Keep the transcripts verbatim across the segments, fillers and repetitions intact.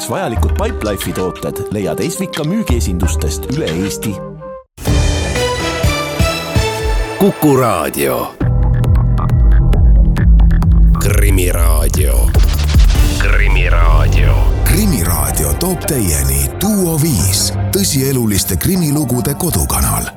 Vajalikud Pipelife'i tooted leiad Esvika müügiesindustest üle Eesti. Kuku Raadio. Krimiraadio. Krimiraadio. Krimiraadio toob teieni Duo viis, tõsieluliste krimilugude kodukanal.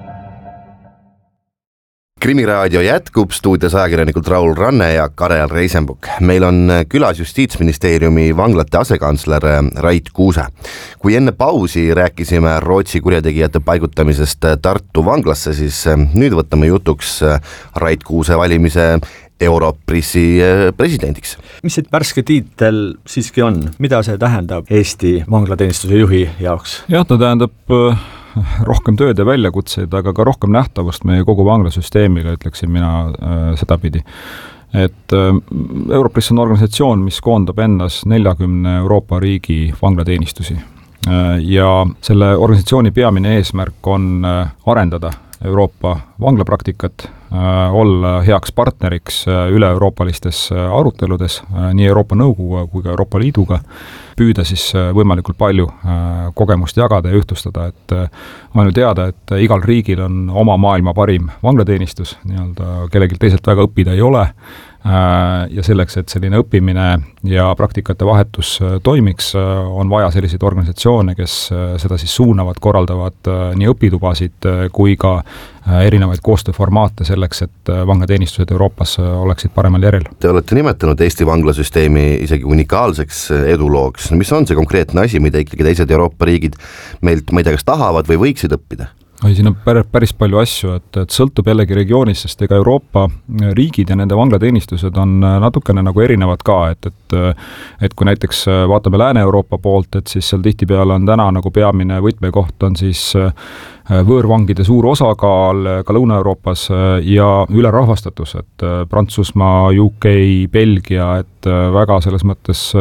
Krimiraadio jätkub, stuudios ajakirjanikult Raul Ranne ja Karel Reisenbuk. Meil on külas Justiitsministeeriumi vanglate asekantsler Rait Kuuse. Kui enne pausi rääkisime Rootsi kurjategijate paigutamisest Tartu vanglasse, siis nüüd võtame jutuks Rait Kuuse valimise Europrissi presidendiks. Mis see värske tiitel siiski on? Mida see tähendab Eesti vanglateenistuse juhi jaoks? Jah, ta tähendab rohkem tööd ja väljakutseid, aga ka rohkem nähtavust meie kogu vanglasüsteemile, ütleksin mina äh, sedapidi. Et äh, Europriss on organisatsioon, mis koondab endas neljakümne Euroopa riigi vanglateenistusi. Äh, ja selle organisatsiooni peamine eesmärk on äh, arendada Euroopa vanglapraktikat, äh, olla heaks partneriks äh, üle-euroopalistes äh, aruteludes, äh, nii Euroopa Nõukoguga kui ka Euroopa Liiduga, püüda siis võimalikult palju kogemust jagada ja ühtlustada, et on ju teada, et igal riigil on oma maailma parim vanglateenistus, nii-öelda kellelgi teiselt väga õppida ei ole, ja selleks, et selline õppimine ja praktikate vahetus toimiks, on vaja selliseid organisatsioone, kes seda siis suunavad, korraldavad nii õpitubasid kui ka erinevaid koostööformaate selleks, et vanglateenistused Euroopas oleksid paremal järel. Te olete nimetanud Eesti vanglasüsteemi isegi unikaalseks edulooks. Mis on see konkreetne asi, mida ikkagi teised Euroopa riigid meilt, ma ei tea, kas tahavad või võiksid õppida? Oi, siin on päris palju asju, et, et sõltub jällegi regioonist, sest ega Euroopa riigid ja nende vanglateenistused on natukene nagu erinevad ka, et, et, et kui näiteks vaatame Lääne-Euroopa poolt, et siis seal tihtipeale on täna nagu peamine võtmekoht on siis võõrvangide suur osakaal ka Lõuna-Euroopas ja ülerahvastatus, et Prantsusmaa, U K, Belgia, et väga selles mõttes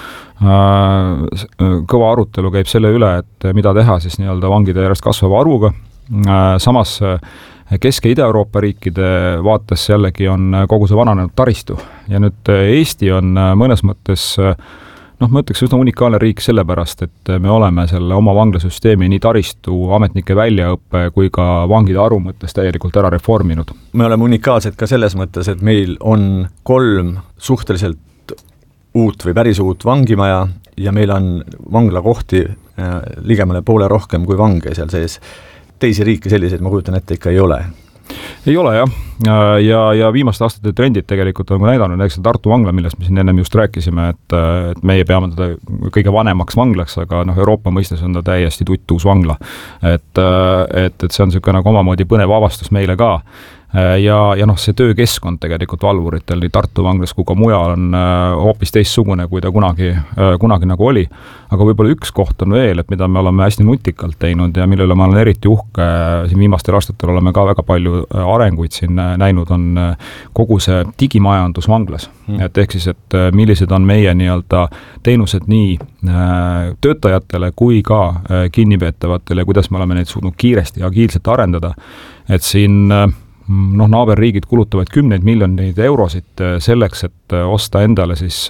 kõva arutelu käib selle üle, et mida teha siis nii-öelda vangide järjest kasvava arvuga. Samas Kesk- ja Ida-Euroopa riikide vaates jällegi on kogu see vananenud taristu. Ja nüüd Eesti on mõnes mõttes, noh, ma ütleks üsna unikaalne riik sellepärast, et me oleme selle oma vanglasüsteemi nii taristu, ametnike väljaõppe kui ka vangide arvu mõttes täielikult ära reforminud. Me oleme unikaalsed ka selles mõttes, et meil on kolm suhteliselt uut või päris uut vangimaja ja meil on vanglakohti ligemale poole rohkem kui vange seal sees. Teisi riike selliseid, ma kujutan ette, ikka ei ole. Ei ole jah, ja, ja viimaste aastate trendid tegelikult on näidanud, näiteks Tartu vangla, millest me siin ennem just rääkisime, et, et meie peame teda kõige vanemaks vanglaks, aga noh, Euroopa mõistes on ta täiesti tuttuus vangla. Et, et, et see on niisugune nagu omamoodi põnev avastus meile ka. Ja, ja noh, see töökeskkond tegelikult valvuritel nii Tartu vanglas kui ka mujal on hoopis teistsugune, kui ta kunagi, kunagi nagu oli. Aga võib-olla üks koht on veel, et mida me oleme hästi nutikalt teinud ja millele ma olen eriti uhke, siin viimastel aastatel oleme ka väga palju arenguid siin näinud, on kogu see digimajandus vanglas. Mm. Et ehk siis, et millised on meie nii-öelda teenused nii töötajatele kui ka kinnipeetavatele ja kuidas me oleme neid suutnud kiiresti ja agiilselt arendada. Et siin noh, naaberriigid kulutavad kümneid miljoneid eurosid selleks, et osta endale siis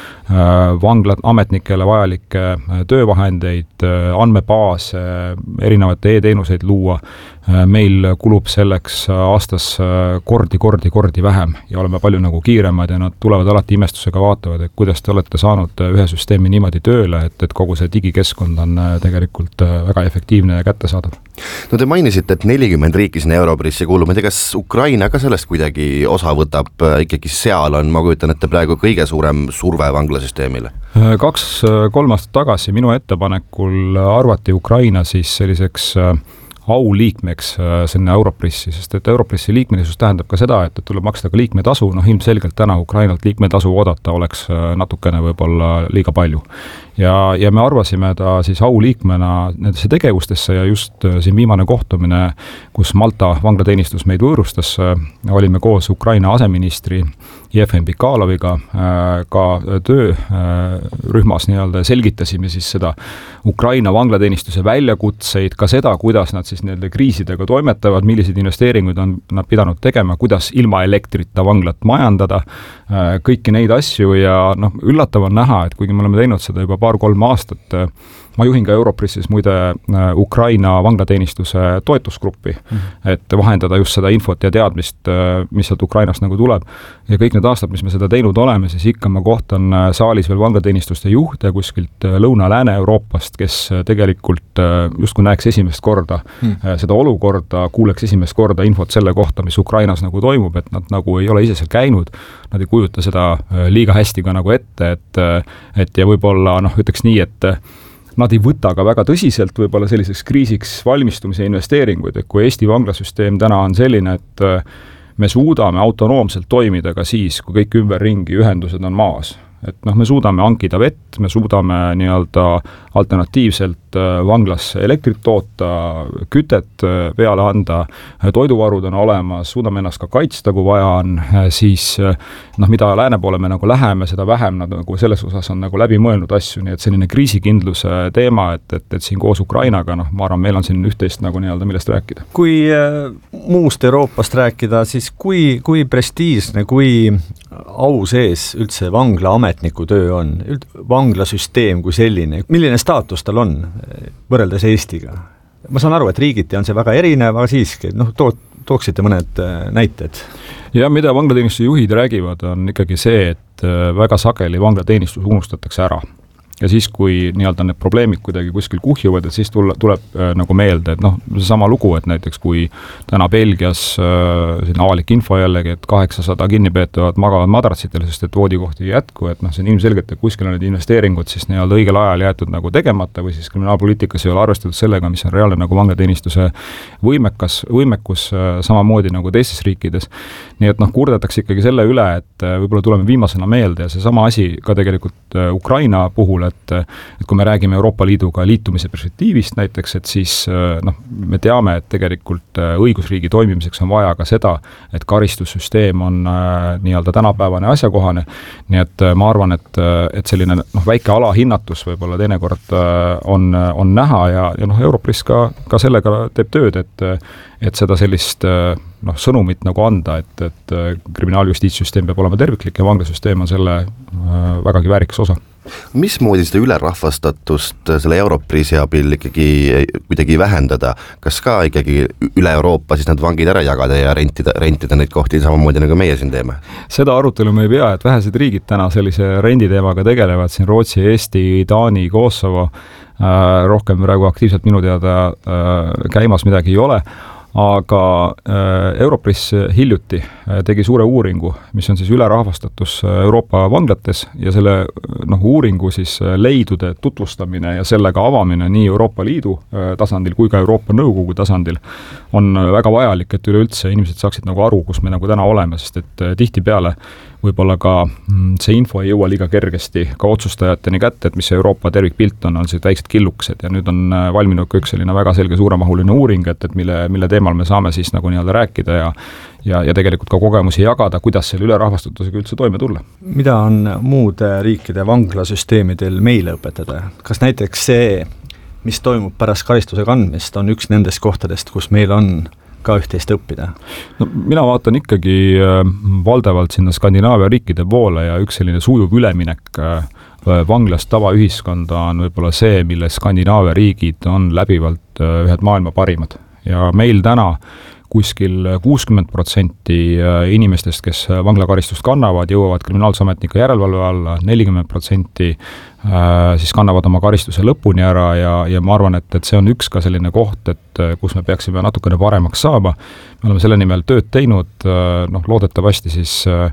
vanglat ametnikele vajalikke töövahendeid, andmebaase, erinevate e-teenuseid luua. Meil kulub selleks aastas kordi, kordi, kordi vähem ja oleme palju nagu kiiremad ja nad tulevad alati imestusega vaatavad, et kuidas te olete saanud ühe süsteemi niimoodi tööle, et, et kogu see digikeskkond on tegelikult väga efektiivne ja kättesaadav. No te mainisite, et nelikümmend riiki sinna Europrissi kuulub, ma ei tea, kas Ukraina ka sellest kuidagi osa võtab, ikkagi seal on, ma kujutan, et praegu kõige suurem surve vanglasüsteemile? Kaks, kolm aastat tagasi minu ettepanekul arvati Ukraina siis selliseks auliikmeks sinna Europrissi, sest et Europrissi liikmelisus tähendab ka seda, et tuleb maksta ka liikmetasu, noh ilmselgelt täna Ukrainalt liikmetasu oodata oleks natukene võib-olla liiga palju. Ja, ja me arvasime ta siis auliikmena nendesse tegevustesse ja just siin viimane kohtumine, kus Malta vanglateenistus meid võõrustas, olime koos Ukraina aseministri Jefim Pikaloviga ka töörühmas nii-öelda selgitasime siis seda Ukraina vanglateenistuse väljakutseid, ka seda, kuidas nad siis siis nende kriisidega toimetavad, milliseid investeeringuid on nad pidanud tegema, kuidas ilma elektrita vanglat majandada, kõiki neid asju ja noh, üllatav on näha, et kuigi me oleme teinud seda juba paar-kolm aastat, ma juhin ka Europressis muide Ukraina vanglateenistuse toetusgruppi, mm-hmm. et vahendada just seda infot ja teadmist, mis sealt Ukrainast nagu tuleb. Ja kõik need aastad, mis me seda teinud oleme, siis ikka ma kohtan saalis veel vanglateenistuste juhte kuskilt Lõuna-Lääne-Euroopast, kes tegelikult justkui näeks esimest korda mm. seda olukorda, kuuleks esimest korda infot selle kohta, mis Ukrainas nagu toimub, et nad nagu ei ole ise seal käinud, nad ei kujuta seda liiga hästi ka nagu ette, et, et ja võib-olla noh, ütleks nii, et nad ei võta ka väga tõsiselt võib-olla selliseks kriisiks valmistumise investeeringuid, et kui Eesti vanglasüsteem täna on selline, et me suudame autonoomselt toimida ka siis, kui kõik ümberringi ühendused on maas. Et noh, me suudame hankida vett, me suudame nii-öelda alternatiivselt vanglas elektrit toota, kütet peale anda, toiduvarud on olemas, suudame ennast ka kaitsta, kui vaja on, siis noh, mida lääne poole me nagu läheme, seda vähem nad nagu selles osas on nagu läbi mõelnud asju, nii et selline kriisikindluse teema, et, et, et siin koos Ukrainaga, noh, ma arvan, meil on siin üht-teist nagu nii-öelda millest rääkida. Kui äh, muust Euroopast rääkida, siis kui, kui prestiižne, kui au sees üldse vangla ametniku töö on, vanglasüsteem kui selline, milline staatus tal on võrreldes Eestiga? Ma saan aru, et riigiti on see väga erinev, aga siiski, noh, to- tooksite mõned näited? Ja mida vanglateenistuse juhid räägivad, on ikkagi see, et väga sageli vanglateenistus unustatakse ära. Ja siis, kui nii-öelda need probleemid kuidagi kuskil kuhjuvad, et siis tule, tuleb äh, nagu meelde, et noh, see sama lugu, et näiteks kui täna Belgias äh, siin avalik info jällegi, et kaheksasada kinnipeetavad magavad madratsitel, sest et voodikohti ei jätku, et noh, see on ilmselgelt, et kuskil on need investeeringud siis nii-öelda õigel ajal jäetud nagu tegemata või siis kriminaalpoliitikas ei ole arvestatud sellega, mis on reaalne nagu vanglateenistuse võimekas, võimekus äh, samamoodi nagu teistes riikides. Nii et noh, kurdetakse ikkagi selle üle, et äh, võib-olla tuleme viimasena meelde ja see sama asi ka tegelikult äh, Ukraina puhul, et, et kui me räägime Euroopa Liiduga liitumise perspektiivist näiteks, et siis noh, me teame, et tegelikult õigusriigi toimimiseks on vaja ka seda, et karistussüsteem on nii-öelda tänapäevane asjakohane, nii et ma arvan, et, et selline noh, väike alahinnatus võib-olla teinekord on, on näha ja, ja noh, Europris ka, ka sellega teeb tööd, et, et seda sellist noh, sõnumit nagu anda, et, et kriminaaljustiitssüsteem peab olema terviklik ja vanglasüsteem on selle vägagi väärikas osa. Mismoodi seda ülerahvastatust selle Europrisi abil ikkagi kuidagi vähendada? Kas ka ikkagi üle Euroopa siis need vangid ära jagada ja rentida, rentida neid kohti samamoodi nagu meie siin teeme? Seda arutelu me ei pea, et vähesed riigid täna sellise renditeemaga tegelevad, siin Rootsi, Eesti, Taani, Kosovo, äh, rohkem praegu aktiivselt minu teada äh, käimas midagi ei ole. Aga äh, Europris hiljuti äh, tegi suure uuringu, mis on siis ülerahvastatus Euroopa vanglates ja selle noh, uuringu siis leidude tutvustamine ja sellega avamine nii Euroopa Liidu äh, tasandil kui ka Euroopa Nõukogu tasandil on väga vajalik, et üleüldse inimesed saaksid nagu aru, kus me nagu täna oleme, sest et äh, tihtipeale võib-olla ka see info ei jõua liiga kergesti ka otsustajateni kätte, et mis see Euroopa tervikpilt on, on see väiksed killukesed ja nüüd on valminud kõik selline väga selge suuremahuline uuring, et, et mille, mille teemal me saame siis nagu nii-öelda rääkida ja, ja, ja tegelikult ka kogemusi jagada, kuidas selle ülerahvastatusega üldse toime tulla. Mida on muude riikide vanglasüsteemidel meile õpetada? Kas näiteks see, mis toimub pärast karistuse kandmist, on üks nendest kohtadest, kus meil on ka üht-teist õppida? No, mina vaatan ikkagi valdavalt sinna Skandinaavia riikide poole ja üks selline sujuv üleminek vanglast tavaühiskonda on võib-olla see, mille Skandinaavia riigid on läbivalt ühed maailma parimad. Ja meil täna kuskil kuuskümmend protsenti inimestest, kes vanglakaristust kannavad, jõuavad kriminaalsametniku järelevalve alla, nelikümmend protsenti siis kannavad oma karistuse lõpuni ära ja, ja ma arvan, et, et see on üks ka selline koht, et kus me peaksime natukene paremaks saama. Me oleme selle nimel tööd teinud, noh, loodetavasti siis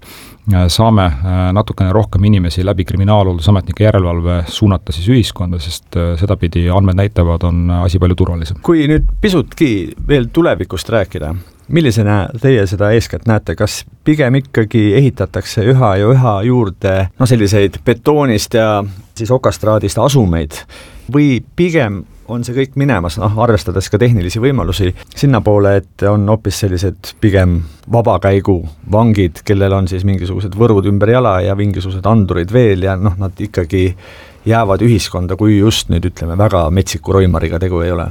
saame natukene rohkem inimesi läbi kriminaalhooldusametnike järelevalve suunata siis ühiskonda, sest sedapidi andmed näitavad, on asi palju turvalisem. Kui nüüd pisutki veel tulevikust rääkida, millisena teie seda eeskätt näete, kas pigem ikkagi ehitatakse üha ja üha juurde no selliseid betoonist ja siis okastraadist asumeid või pigem on see kõik minemas, noh, arvestades ka tehnilisi võimalusi sinna poole, et on hoopis sellised pigem vabakäigu vangid, kellel on siis mingisugused võrud ümber jala ja mingisugused andurid veel ja noh, nad ikkagi jäävad ühiskonda, kui just nüüd ütleme väga metsiku roimariga tegu ei ole?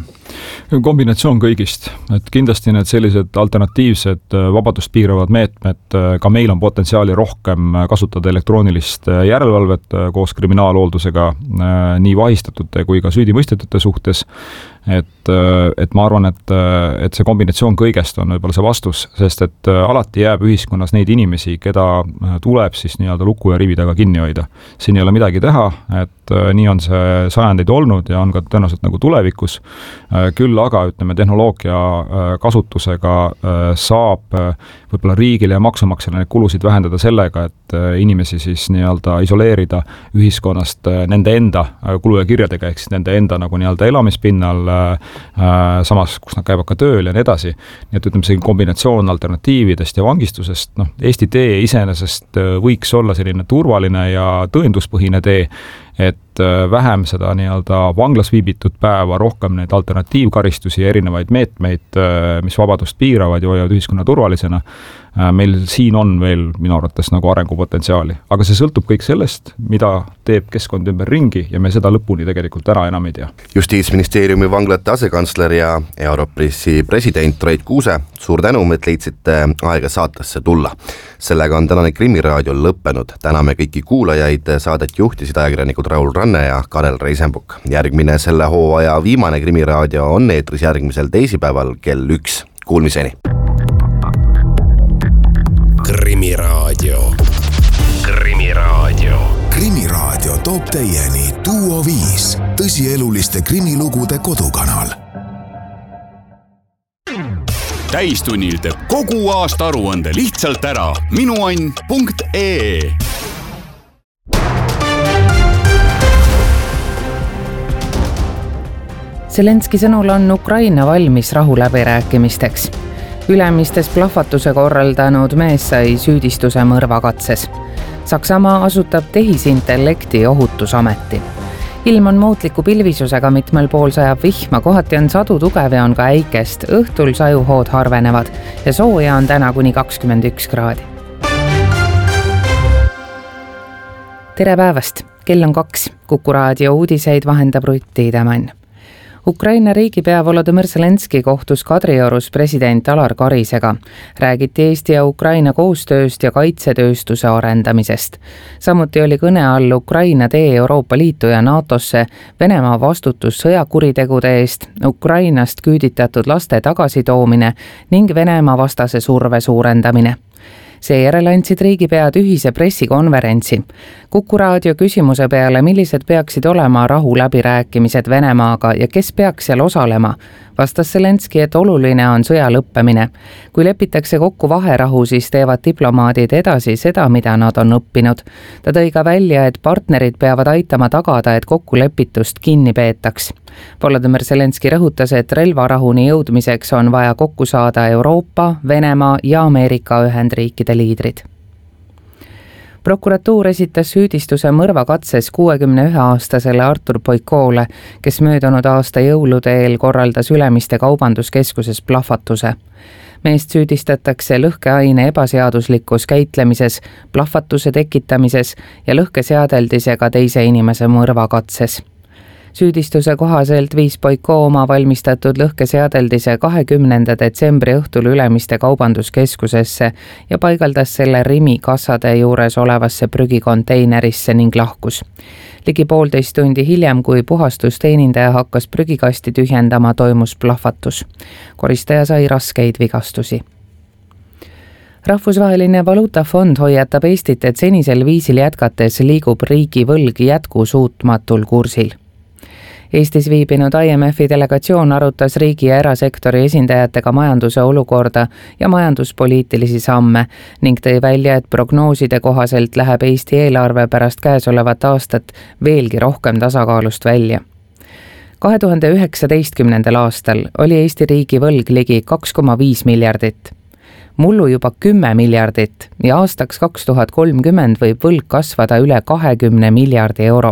kombinatsioon kõigist, et kindlasti need sellised alternatiivsed vabadust piiravad meetmed, ka meil on potentsiaali rohkem kasutada elektroonilist järelevalvet koos kriminaalhooldusega nii vahistatute kui ka süüdimõistetute suhtes, et, et ma arvan, et, et see kombinatsioon kõigest on võib-olla see vastus, sest et alati jääb ühiskonnas neid inimesi, keda tuleb siis nii-öelda luku ja rivi taga kinni hoida. Siin ei ole midagi teha, et nii on see sajandeid olnud ja on ka tõenäoliselt nagu tulevikus. Küll aga, ütleme, tehnoloogia kasutusega saab võib-olla riigile ja maksumaksjale neid kulusid vähendada sellega, et inimesi siis nii-öelda isoleerida ühiskonnast nende enda kulu- ja kirjadega, ehk siis nende enda nagu nii-öelda elamispinnal, samas, kus nad käivad ka tööl ja nii edasi. Nii et ütleme, see kombinatsioon alternatiividest ja vangistusest, noh, Eesti tee iseenesest võiks olla selline turvaline ja tõenduspõhine tee, et vähem seda nii-öelda vanglas viibitud päeva, rohkem neid alternatiivkaristusi ja erinevaid meetmeid, mis vabadust piiravad ja hoiavad ühiskonna turvalisena. Meil siin on veel minu arvates nagu arengupotentsiaali, aga see sõltub kõik sellest, mida teeb keskkond ümber ringi ja me seda lõpuni tegelikult täna enam ei tea. Justiitsministeeriumi vanglate asekantsler ja Europressi president Rait Kuuse, suur tänu, et leidsite aega saatesse tulla. Sellega on tänane Krimiraadio lõppenud. Täname kõiki kuulajaid, saadet juhtisid ajakirjanikud Raul Ranne ja Karel Reisembuk. Järgmine selle hooaja viimane Krimiraadio on eetris järgmisel teisipäeval kell üks. Kuulmiseni! Krimiraadio. Krimiraadio. Krimiraadio toob teieni Duo viis, tõsieluliste krimilugude kodukanal. Täistunnil teeb kogu aasta aruande lihtsalt ära minuann punkt ee. Zelenski sõnul on Ukraina valmis rahuläbirääkimisteks. Ülemistes plahvatuse korraldanud mees sai süüdistuse mõrvakatses. Saksamaa asutab tehisintellekti ohutusameti. Ilm on muutliku pilvisusega, mitmel pool sajab vihma, kohati on sadu tugev ja on ka äikest. Õhtul sajuhood harvenevad ja sooja on täna kuni kakskümmend üks kraadi. Tere päevast! Kell on kaks. Kuku Raadio uudiseid vahendab Rutt Tiidemann. Ukraina riigipea Volodõmõr Zelenski kohtus Kadriorus president Alar Karisega. Räägiti Eesti ja Ukraina koostööst ja kaitsetööstuse arendamisest. Samuti oli kõne all Ukraina tee Euroopa Liitu ja NATOsse, Venemaa vastutus sõjakuritegude eest, Ukrainast küüditatud laste tagasitoomine ning Venemaa vastase surve suurendamine. Seejärel andsid riigipead ühise pressikonverentsi. Kuku Raadio küsimuse peale, millised peaksid olema rahuläbirääkimised Venemaaga ja kes peaks seal osalema, vastas Zelenski, et oluline on sõja lõppemine. Kui lepitakse kokku vaherahu, siis teevad diplomaadid edasi seda, mida nad on õppinud. Ta tõi ka välja, et partnerid peavad aitama tagada, et kokkulepitust kinni peetaks. Volodõmõr Zelenski rõhutas, et relvarahuni jõudmiseks on vaja kokku saada Euroopa, Venemaa ja Ameerika Ühendriikide liidrid. Prokuratuur esitas süüdistuse mõrvakatses kuuekümne ühe aastasele Artur Boikoole, kes möödunud aasta jõulude eel korraldas Ülemiste kaubanduskeskuses plahvatuse. Meest süüdistatakse lõhkeaine ebaseaduslikus käitlemises, plahvatuse tekitamises ja lõhkeseadeldisega teise inimese mõrvakatses. Süüdistuse kohaselt viis Boiko oma valmistatud lõhkeseadeldise kahekümnenda detsembri õhtul Ülemiste kaubanduskeskusesse ja paigaldas selle Rimi kassade juures olevasse prügikonteinerisse ning lahkus. Ligi poolteist tundi hiljem, kui puhastusteenindaja hakkas prügikasti tühjendama, toimus plahvatus. Koristaja sai raskeid vigastusi. Rahvusvaheline valuutafond hoiatab Eestit, et senisel viisil jätkates liigub riigi võlg jätkusuutmatul kursil. Eestis viibinud I M F-i delegatsioon arutas riigi ja erasektori esindajatega majanduse olukorda ja majanduspoliitilisi samme ning tõi välja, et prognooside kohaselt läheb Eesti eelarve pärast käesolevat aastat veelgi rohkem tasakaalust välja. kahe tuhande üheksateistkümnendal aastal oli Eesti riigi võlg ligi kaks koma viis miljardit. Mullu juba kümme miljardit ja aastaks kaks tuhat kolmkümmend võib võlg kasvada üle kahekümne miljardi euro.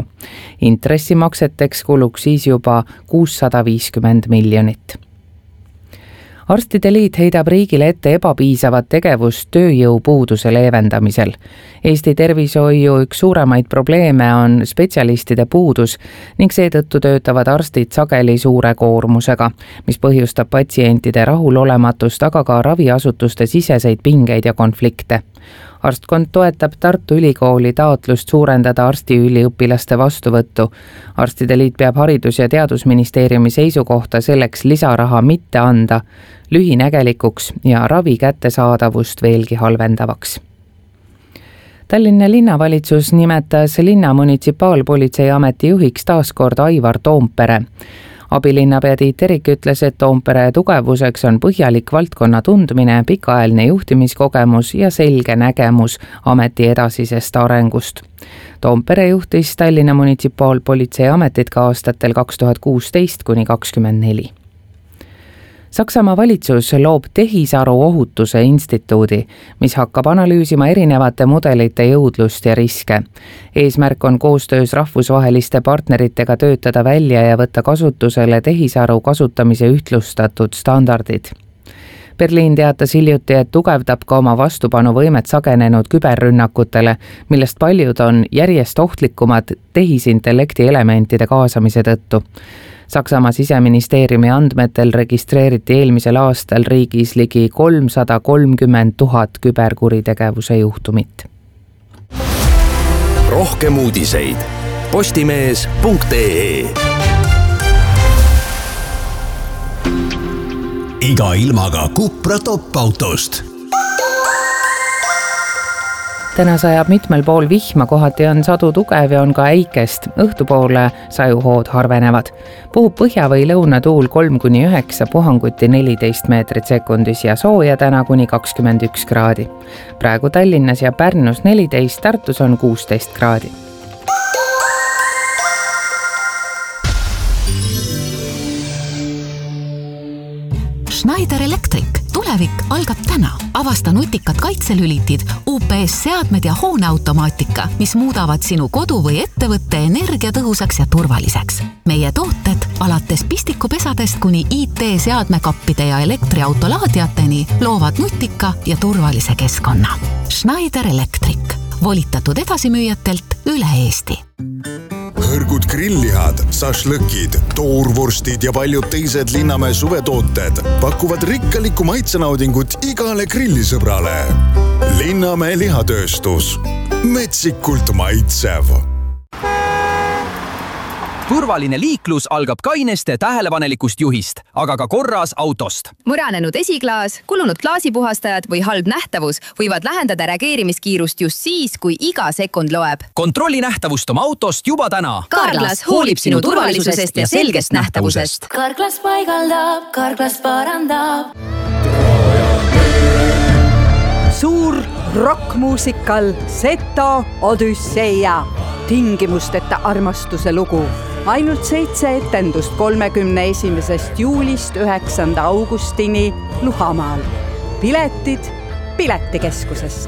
Intressimakseteks kuluks siis juba kuussada viiskümmend miljonit. arstide liit heidab riigile ette ebapiisavat tegevust tööjõupuuduse leevendamisel. Eesti tervishoiu üks suuremaid probleeme on spetsialistide puudus ning seetõttu töötavad arstid sageli suure koormusega, mis põhjustab patsientide rahulolematust, aga ka raviasutuste siseseid pingeid ja konflikte. Arstkond toetab Tartu Ülikooli taotlust suurendada arstiüliõpilaste vastuvõttu. Arstide liit peab Haridus- ja Teadusministeeriumi seisukohta selleks lisaraha mitte anda, lühinägelikuks ja ravi kättesaadavust veelgi halvendavaks. Tallinna linnavalitsus nimetas linna munitsipaalpolitseiameti juhiks taaskord Aivar Toompere. Abilinnapea Tiit Terik ütles, et Toompere tugevuseks on põhjalik valdkonna tundmine, pikaajaline juhtimiskogemus ja selge nägemus ameti edasisest arengust. Toompere juhtis Tallinna munitsipaalpolitseiametit ka aastatel kaks tuhat kuusteist kuni kakskümmend neli. Saksamaa valitsus loob tehisaru ohutuse instituudi, mis hakkab analüüsima erinevate mudelite jõudlust ja riske. Eesmärk on koostöös rahvusvaheliste partneritega töötada välja ja võtta kasutusele tehisaru kasutamise ühtlustatud standardid. Berliin teatas hiljuti, et tugevdab ka oma vastupanuvõimet sagenenud küberrünnakutele, millest paljud on järjest ohtlikumad tehisintellekti elementide kaasamise tõttu. Saksamaa siseministeeriumi andmetel registreeriti eelmisel aastal riigis ligi kolmsada kolmkümmend tuhat küberkuritegevuse juhtumit. Rohkem uudiseid postimees punkt ee. Iga ilmaga Cupra top-autost. Täna sajab mitmel pool vihma, kohati on sadu tugev ja on ka äikest. Õhtupoole sajuhood harvenevad. Puhub põhja või lõunatuul kolm kuni üheksa, puhanguti neliteist meetrit sekundis ja sooja täna kuni kakskümmend üks kraadi. Praegu Tallinnas ja Pärnus neliteist, Tartus on kuusteist kraadi. Schneider Electric. Tulevik algab täna. Avasta nutikad kaitselülitid, U P S-seadmed ja hooneautomaatika, mis muudavad sinu kodu või ettevõtte energiatõhusaks ja turvaliseks. Meie tooted alates pistikupesadest kuni I T-seadmekappide ja elektriautolaadiateni loovad nutika ja turvalise keskkonna. Schneider Electric. Volitatud edasimüüjatelt üle Eesti. Hõrgud grillihad, sašlõkid, toorvorstid ja paljud teised Linnamäe suvetooted pakuvad rikkalikku maitsenaudingut igale grillisõbrale. Linnamäe lihatööstus. Metsikult maitsev. Turvaline liiklus algab kaineste tähelepanelikust juhist, aga ka korras autost. Muranenud esiklaas, kulunud klaasipuhastajad või halb nähtavus võivad lähendada reageerimiskiirust just siis, kui iga sekund loeb. Kontrolli nähtavust oma autost juba täna. Carglass hoolib sinu turvalisusest ja selgest nähtavusest. Carglass paigaldab, Carglass parandab. Suur rockmuusikal Seto Odüsseia. Tingimusteta armastuse lugu. Ainult seitse etendust kolmekümne esimesest juulist üheksanda augustini Luhamaal. Piletid Piletikeskusest.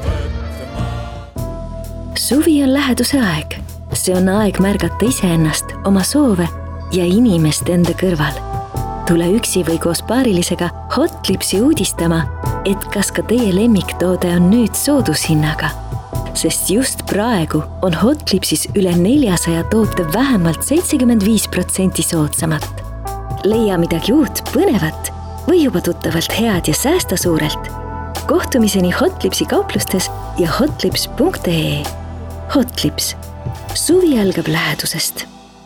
Suvi on läheduse aeg. See on aeg märgata iseennast, oma soove ja inimest enda kõrval. Tule üksi või koos paarilisega Hotlipsi uudistama, et kas ka teie lemmiktoode on nüüd soodushinnaga. Sest just praegu on Hotlipsis üle neljasaja toote vähemalt seitsekümmend viis protsenti soodsamat. Leia midagi uut, põnevat või juba tuttavalt head ja säästa suurelt. Kohtumiseni Hotlipsi kauplustes ja hotlips punkt ee. Hotlips. Suvi algab lähedusest.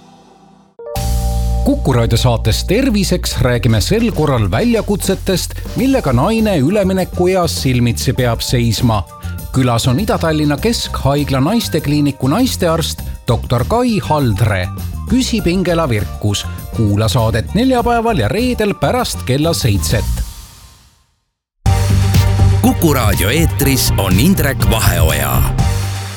Kuku Raadio saates Terviseks räägime sel korral väljakutsetest, millega naine üleminekueas silmitsi peab seisma. Külas on Ida-Tallinna Keskhaigla naistekliiniku naistearst doktor Kai Haldre. Küsib Ingela Virkus. Kuula saadet neljapäeval ja reedel pärast kella seitset. Kuku Raadio eetris on Indrek Vaheoja.